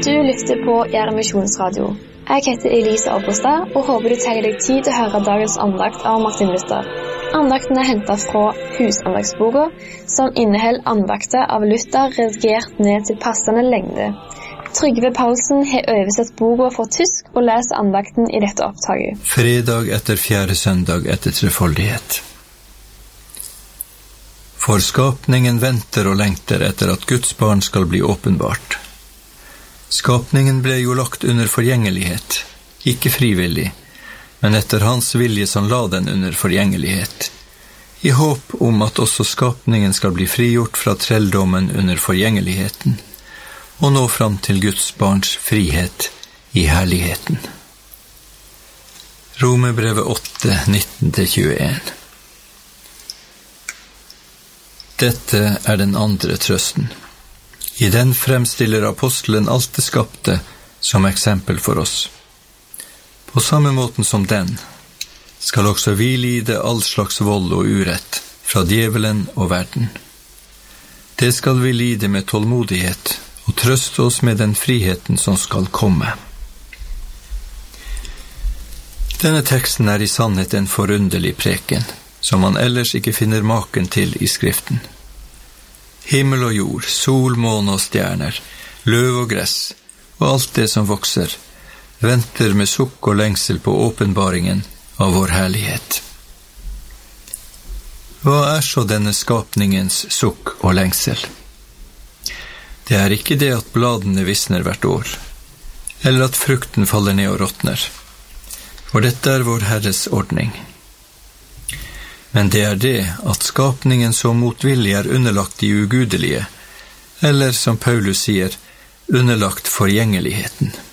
Du lytter på Gjerde Misjonsradio. Jeg heter Elise Albrostad og håper du tar deg tid til å høre dagens andakt av Martin Luther. Andakten er hentet fra Husandagsboka, som inneholder andakter av Luther redigert ned til passende lengde. Trygve Paulsen har oversett boka fra tysk og leser andakten i dette opptaket. Fredag etter 4. søndag etter trefoldighet. For skapningen venter og lengter etter at Guds barn skal bli åpenbart. Skapningen ble jo lagt under forgjengelighet, ikke frivillig, men etter hans vilje som la den under forgjengelighet, i håp om at også skapningen skal bli frigjort fra trelldommen under forgjengeligheten, og nå fram til Guds barns frihet i herligheten. Romerbrevet 8, 19-21. Dette er den andre trøsten. I den fremstiller apostelen alt det skapte som eksempel for oss. På samme måten som den skal også vi lide all slags vold og urett fra djevelen og verden. Det skal vi lide med tålmodighet og trøste oss med den friheten som skal komme. Denne teksten er i sannhet en forunderlig preken, som man ellers ikke finner maken til i Skriften. Himmel og jord, sol, måne og stjerner, løv og gress, og alt det som vokser, venter med sukk og lengsel på åpenbaringen av vår herlighet. Hva er så denne skapningens sukk og lengsel? Det er ikke det at bladene visner hvert år, eller at frukten faller ned og råtner, for dette er vår Herres ordning. Men det er det at skapningen så motvillig er underlagt de ugudelige, eller som Paulus sier, underlagt forgjengeligheten.